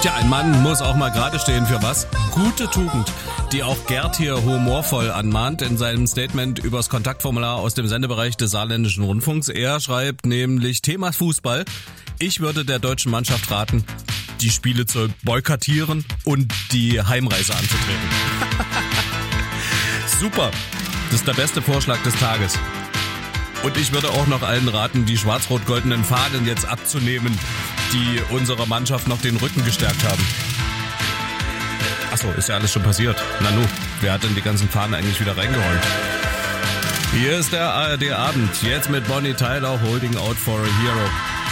Tja, ein Mann muss auch mal gerade stehen für was? Gute Tugend, die auch Gerd hier humorvoll anmahnt in seinem Statement übers Kontaktformular aus dem Sendebereich des Saarländischen Rundfunks. Er schreibt nämlich Thema Fußball. Ich würde der deutschen Mannschaft raten, die Spiele zu boykottieren und die Heimreise anzutreten. Super, das ist der beste Vorschlag des Tages. Und ich würde auch noch allen raten, die schwarz-rot-goldenen Fahnen jetzt abzunehmen, die unserer Mannschaft noch den Rücken gestärkt haben. Achso, ist ja alles schon passiert. Nanu, wer hat denn die ganzen Fahnen eigentlich wieder reingeräumt? Hier ist der ARD Abend, jetzt mit Bonnie Tyler, Holding Out for a Hero.